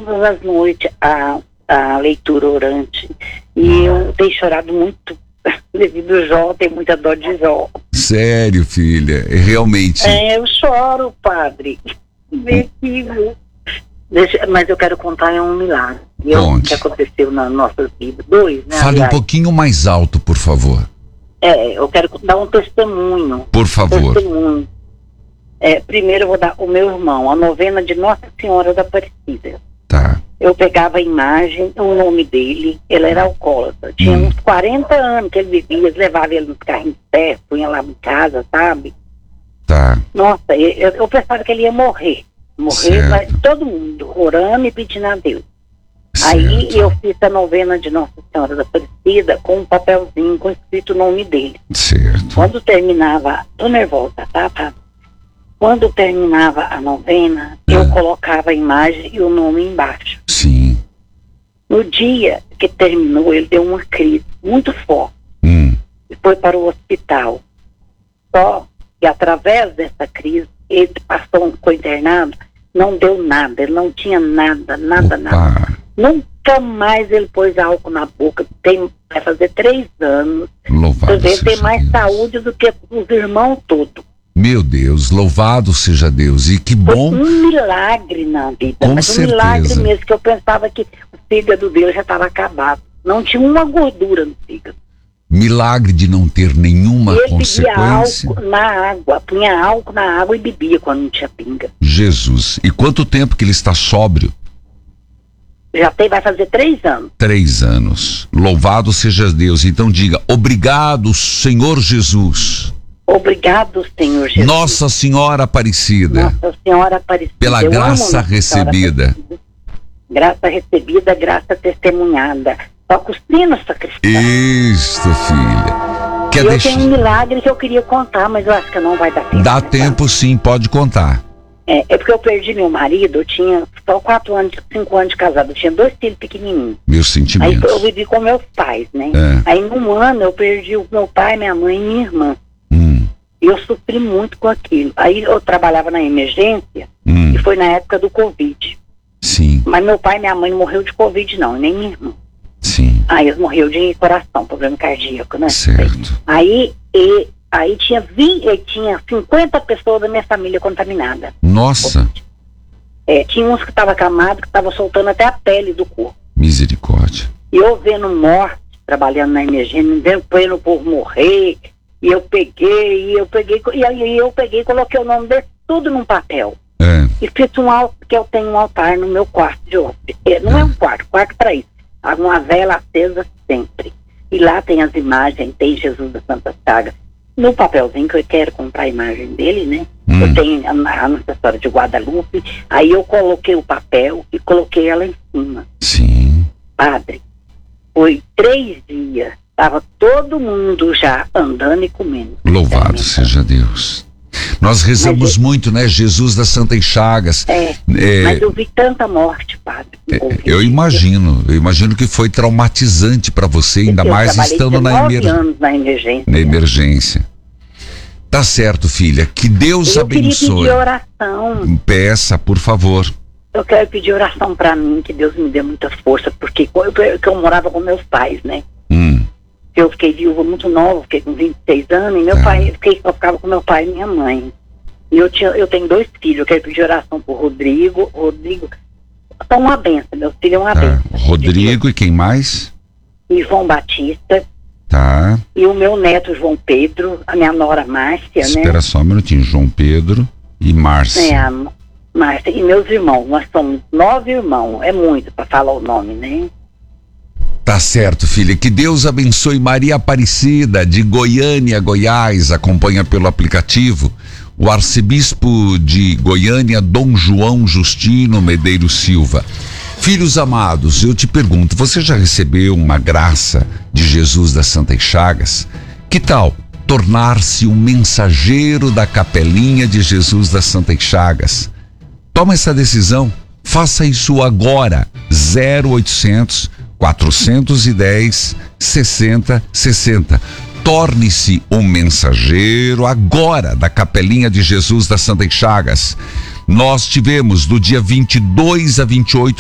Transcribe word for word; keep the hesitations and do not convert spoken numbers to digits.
todas as noites a, a leitura orante. E eu tenho chorado muito devido ao Jó, tenho muita dor de Jó. Sério, filha, realmente. É, eu choro, padre. Vem aqui, viu? Deixa, mas eu quero contar um milagre. O que aconteceu na nossa vida. Dois, né? Fale aliás. um pouquinho mais alto, por favor. É, eu quero dar um testemunho. Por favor. Testemunho. É, primeiro eu vou dar o meu irmão, a novena de Nossa Senhora da Aparecida. Tá. Eu pegava a imagem, o nome dele, ele era alcoólatra. Tinha hum. uns quarenta anos que ele vivia, eles levavam ele nos carrinhos de pé, punha lá em casa, sabe? Tá. Nossa, eu, eu pensava que ele ia morrer. Morrer, certo. Mas todo mundo orando e pedindo a Deus. Certo. Aí eu fiz a novena de Nossa Senhora da Aparecida com um papelzinho com escrito o nome dele. Certo. Quando terminava, tô nervosa, tá, tá? Quando terminava a novena, ah. eu colocava a imagem e o nome embaixo. Sim. No dia que terminou, ele deu uma crise muito forte. Hum. E foi para o hospital. Só que através dessa crise, ele passou, ficou internado, não deu nada, ele não tinha nada, nada, Opa. nada. Nunca mais ele pôs álcool na boca. Tem, vai fazer três anos. Louvado Ele seja tem mais Deus. saúde do que os irmãos todos. Meu Deus, louvado seja Deus. E que bom. Foi um milagre na vida. Com mas certeza. Um milagre mesmo, que eu pensava que o fígado dele já estava acabado. Não tinha uma gordura no fígado. Milagre de não ter nenhuma ele consequência. Ele bebia álcool na água, punha álcool na água e bebia quando não tinha pinga. Jesus. E quanto tempo que ele está sóbrio? Já tem, vai fazer três anos. Três anos. Louvado seja Deus. Então diga, obrigado, Senhor Jesus. Obrigado, Senhor Jesus. Nossa Senhora Aparecida. Nossa Senhora Aparecida. Pela Eu graça recebida. Graça recebida, graça testemunhada. Toca os sinos, sacristão. Isto, filha. Quer eu deixar... tenho um milagre que eu queria contar, mas eu acho que não vai dar tempo. Dá tempo sim, pode contar. É, é porque eu perdi meu marido, eu tinha só quatro anos, cinco anos de casado, eu tinha dois filhos pequenininhos. Meus sentimentos. Aí eu vivi com meus pais, né? É. Aí num ano eu perdi o meu pai, minha mãe e minha irmã. Hum. E eu sofri muito com aquilo. Aí eu trabalhava na emergência, hum. e foi na época do Covid. Sim. Mas meu pai e minha mãe não morreu de Covid não, nem minha irmã. Sim. Aí eles morreram de coração, problema cardíaco, né? Certo. Aí, e, aí tinha, vinte, tinha cinquenta pessoas da minha família contaminadas. Nossa. É, tinha uns que estavam acamados, que estavam soltando até a pele do corpo. Misericórdia. E eu vendo morte, trabalhando na emergência, vendo, vendo o povo morrer, e eu peguei, e eu peguei, e aí eu peguei e coloquei o nome dele tudo num papel. É. E fiz um altar, porque eu tenho um altar no meu quarto de hóspede. Não é, é um quarto, quarto para isso. Uma vela acesa sempre. E lá tem as imagens, tem Jesus da Santa Chagas. No papelzinho que eu quero comprar a imagem dele, né? Hum. Eu tenho a, a Nossa Senhora de Guadalupe. Aí eu coloquei o papel e coloquei ela em cima. Sim. Padre, foi três dias. Estava todo mundo já andando e comendo. Louvado seja Deus. Nós rezamos eu, muito, né? Jesus das Santas Chagas. É, é, mas eu vi tanta morte, padre. É, eu imagino, eu imagino que foi traumatizante para você, ainda eu mais estando na, emer... anos na emergência. Na emergência. Tá certo, filha. Que Deus eu abençoe. Eu queria pedir oração. Peça, por favor. Eu quero pedir oração para mim, que Deus me dê muita força, porque eu, que eu morava com meus pais, né? Hum. Eu fiquei viúva muito nova, fiquei com vinte e seis anos, e meu é. pai, eu, fiquei, eu ficava com meu pai e minha mãe. E eu, tinha, eu tenho dois filhos, eu quero pedir oração pro Rodrigo. Rodrigo, são uma benção, meu filho é uma tá. benção. Rodrigo e quem mais? E João Batista. Tá. E o meu neto João Pedro, a minha nora Márcia, Espera né? Espera só um minutinho, João Pedro e Márcia. É, a Márcia. E meus irmãos, nós somos nove irmãos, é muito para falar o nome, né? Tá certo, filha. Que Deus abençoe. Maria Aparecida, de Goiânia, Goiás, acompanha pelo aplicativo. O arcebispo de Goiânia, Dom João Justino Medeiros Silva. Filhos amados, eu te pergunto, você já recebeu uma graça de Jesus das Santas Chagas? Que tal tornar-se um mensageiro da capelinha de Jesus das Santas Chagas? Toma essa decisão. Faça isso agora. zero oitocentos, quatrocentos e dez, sessenta, sessenta. Torne-se um mensageiro agora da Capelinha de Jesus das Santas Chagas. Nós tivemos do dia vinte e dois a vinte e oito